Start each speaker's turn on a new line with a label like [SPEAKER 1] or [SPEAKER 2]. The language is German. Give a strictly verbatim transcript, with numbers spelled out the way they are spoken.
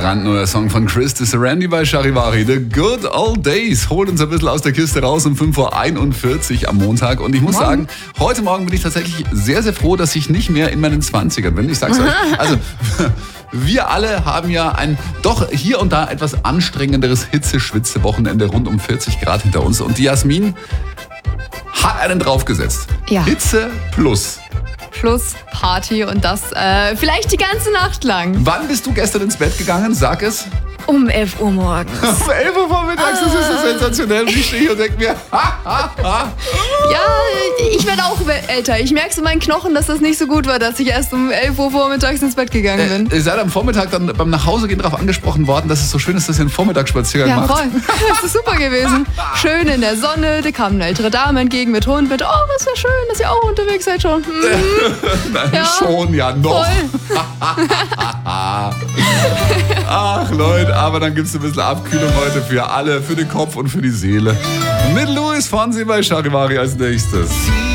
[SPEAKER 1] Brandneuer Song von Chris de Serenity bei Charivari. The Good Old Days holt uns ein bisschen aus der Kiste raus um fünf Uhr einundvierzig am Montag. Und ich muss
[SPEAKER 2] Morgen.
[SPEAKER 1] sagen, heute Morgen bin ich tatsächlich sehr, sehr froh, dass ich nicht mehr in meinen zwanzigern bin. Ich sag's euch. Also, wir alle haben ja ein doch hier und da etwas anstrengenderes Hitze-Schwitze-Wochenende rund um vierzig Grad hinter uns. Und die Jasmin hat einen draufgesetzt.
[SPEAKER 2] Ja.
[SPEAKER 1] Hitze plus.
[SPEAKER 2] Plus Party und das äh, vielleicht die ganze Nacht lang.
[SPEAKER 1] Wann bist du gestern ins Bett gegangen? Sag es.
[SPEAKER 2] Um elf Uhr morgens.
[SPEAKER 1] Um elf Uhr vormittags, das ist so sensationell. Und ich stehe hier und denke mir, ha, ha, ha.
[SPEAKER 2] Ja, ich werde auch älter. Ich merke so in meinen Knochen, dass das nicht so gut war, dass ich erst um elf Uhr vormittags ins Bett gegangen bin.
[SPEAKER 1] Ihr seid am Vormittag dann beim Nachhausegehen darauf angesprochen worden, dass es so schön ist, dass ihr einen Vormittagsspaziergang
[SPEAKER 2] Ja,
[SPEAKER 1] macht.
[SPEAKER 2] voll. Das ist super gewesen. Schön in der Sonne, da kam eine ältere Dame entgegen mit Hund mit, oh, was für schön, dass ihr auch unterwegs seid schon. Hm.
[SPEAKER 1] Nein,
[SPEAKER 2] Ja,
[SPEAKER 1] schon, ja, noch.
[SPEAKER 2] Voll.
[SPEAKER 1] Ach Leute, aber dann gibt es ein bisschen Abkühlung heute für alle, für den Kopf und für die Seele. Mit Louis Fonsi bei Charivari als nächstes.